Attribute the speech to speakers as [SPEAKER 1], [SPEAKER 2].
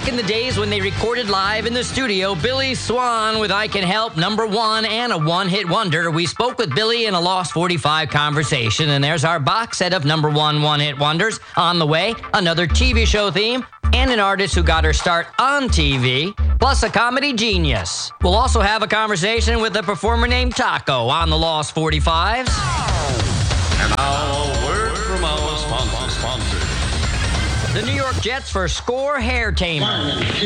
[SPEAKER 1] Back in the days when they recorded live in the studio, Billy Swan with I Can Help, #1 and a one-hit wonder. We spoke with Billy in a Lost 45 conversation, and there's our box set of #1 one-hit wonders. On the way, another TV show theme, and an artist who got her start on TV, plus a comedy genius. We'll also have a conversation with a performer named Taco on the Lost 45s.
[SPEAKER 2] And now a word from our sponsor.
[SPEAKER 1] The New York Jets for Score Hair Tamer.